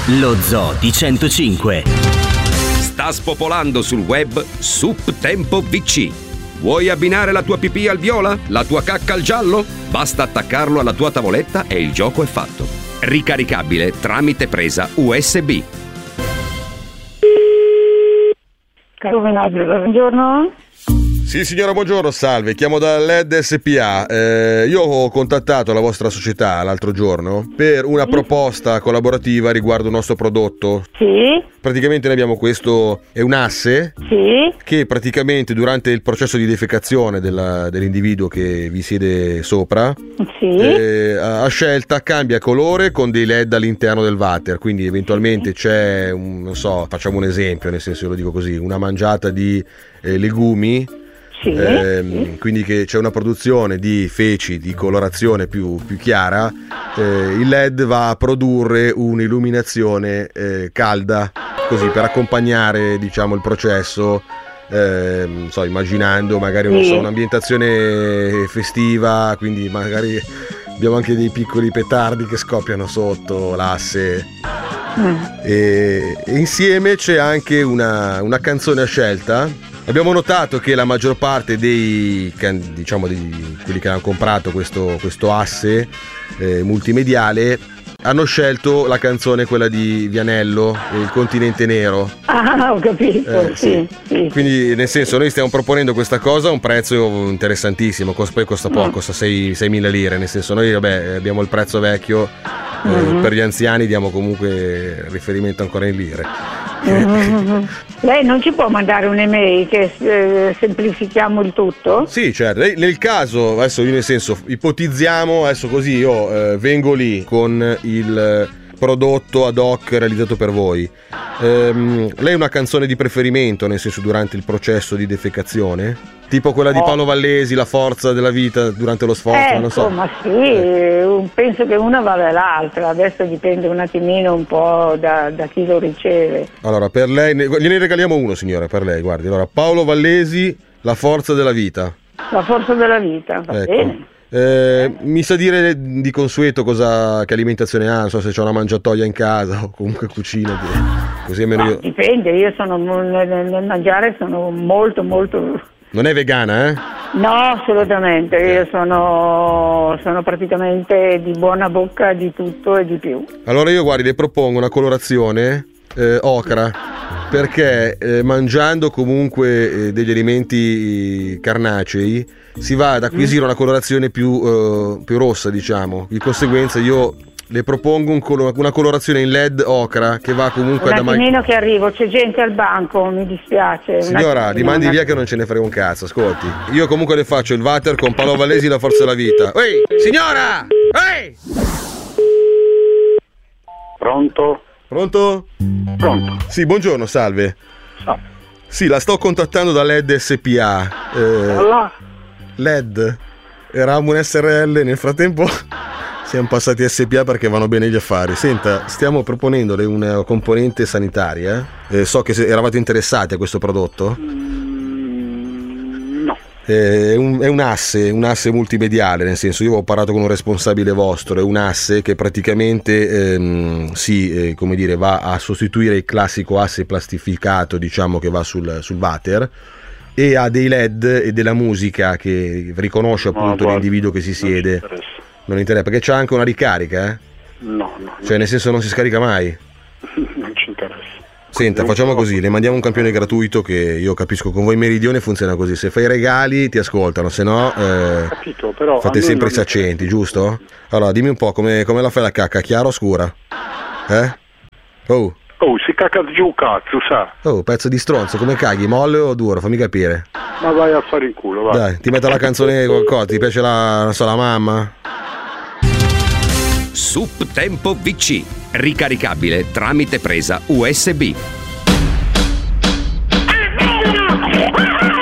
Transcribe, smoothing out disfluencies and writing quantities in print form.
Lo Zoo di 105. Sta spopolando sul web Sup Tempo VC. Vuoi abbinare la tua pipì al viola? La tua cacca al giallo? Basta attaccarlo alla tua tavoletta e il gioco è fatto. Ricaricabile tramite presa USB. Caro Venabile, buongiorno. Sì signora, buongiorno, salve, chiamo da LED SPA. Io ho contattato la vostra società l'altro giorno per una proposta collaborativa riguardo il nostro prodotto. Sì. Praticamente noi abbiamo questo, è un asse, Sì. che praticamente durante il processo di defecazione dell'individuo che vi siede sopra, Sì. a scelta cambia colore con dei LED all'interno del water, quindi eventualmente c'è, non so, facciamo un esempio, nel senso, io lo dico così, una mangiata di legumi. Sì. Quindi che c'è una produzione di feci di colorazione più chiara, il LED va a produrre un'illuminazione calda, così per accompagnare, diciamo, il processo, immaginando magari un'ambientazione festiva, quindi magari abbiamo anche dei piccoli petardi che scoppiano sotto l'asse. E insieme c'è anche una canzone a scelta. Abbiamo notato che la maggior parte di quelli che hanno comprato questo asse multimediale hanno scelto la canzone, quella di Vianello, Il continente nero. Ah, ho capito, sì. Quindi, nel senso, noi stiamo proponendo questa cosa a un prezzo interessantissimo, poi costa poco, costa 6.000 lire, nel senso, noi abbiamo il prezzo vecchio, per gli anziani diamo comunque riferimento ancora in lire. Lei non ci può mandare un'email che semplifichiamo il tutto? Sì, certo. Nel caso, adesso io, nel senso, ipotizziamo, adesso così io vengo lì con il prodotto ad hoc realizzato per voi. Lei ha una canzone di preferimento, nel senso, durante il processo di defecazione? Tipo quella di Paolo Vallesi, La forza della vita durante lo sforzo, non so. Ma sì, penso che una vada l'altra, adesso dipende un attimino un po' da chi lo riceve. Allora, per lei, gliene regaliamo uno, signore, per lei, guardi. Allora, Paolo Vallesi, La forza della vita. La forza della vita, va bene. Mi sa dire di consueto che alimentazione ha, non so se c'è una mangiatoia in casa o comunque cucina, così almeno io... Dipende, io nel mangiare sono molto... Non è vegana, eh? No, assolutamente, io sono praticamente di buona bocca di tutto e di più. Allora io, guardi, le propongo una colorazione ocra, perché mangiando comunque degli alimenti carnacei si va ad acquisire una colorazione più rossa, diciamo. Di conseguenza io le propongo una colorazione in LED ocra che va comunque un attimino che arrivo, c'è gente al banco, mi dispiace. Signora, li mandi via che non ce ne frega un cazzo, ascolti. Io comunque le faccio il water con Paolo Vallesi, La forza della vita. Ehi, signora! Ehi! Pronto? Pronto? Pronto. Sì, buongiorno, salve. Ah. Sì, la sto contattando da LED SPA. LED? Eravamo un SRL, nel frattempo siamo passati SPA perché vanno bene gli affari. Senta, stiamo proponendole una componente sanitaria. So che eravate interessati a questo prodotto. No. È un asse multimediale, nel senso, io ho parlato con un responsabile vostro, è un asse che praticamente va a sostituire il classico asse plastificato, diciamo, che va sul water, e ha dei LED e della musica che riconosce appunto l'individuo che si siede. Non interessa, perché c'è anche una ricarica, eh? No. Cioè, nel senso, non si scarica mai. Non ci interessa. Senta, facciamo così, le mandiamo un campione gratuito, che io capisco con voi Meridione funziona così, se fai i regali ti ascoltano, se no capito, però fate sempre i saccenti, giusto? Allora, dimmi un po' come la fai la cacca, chiara o scura? Si cacca giù cazzo, sa? Pezzo di stronzo, come caghi, molle o duro? Fammi capire. Ma vai a fare in culo, va. Dai, ti metto la canzone, qualcosa, ti piace la mamma? Sup Tempo VC, ricaricabile tramite presa USB.